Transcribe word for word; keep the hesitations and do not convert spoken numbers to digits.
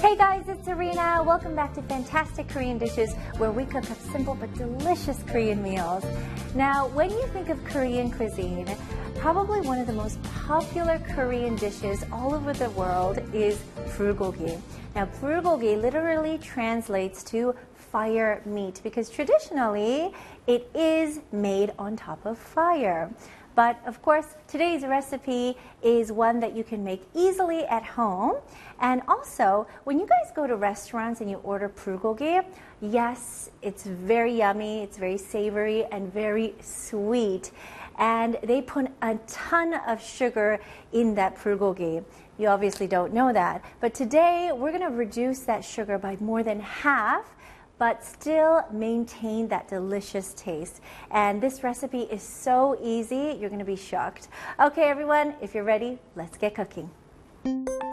Hey guys, it's Serena. Welcome back to Fantastic Korean Dishes, where we cook up simple but delicious Korean meals. Now, when you think of Korean cuisine, probably one of the most popular Korean dishes all over the world is bulgogi. Now, bulgogi literally translates to fire meat because traditionally it is made on top of fire. But of course, today's recipe is one that you can make easily at home. And also, when you guys go to restaurants and you order bulgogi, yes, it's very yummy, it's very savory and very sweet. And they put a ton of sugar in that bulgogi. You obviously don't know that. But today, we're going to reduce that sugar by more than half, but still maintain that delicious taste. And this recipe is so easy, you're gonna be shocked. Okay, everyone, if you're ready, let's get cooking.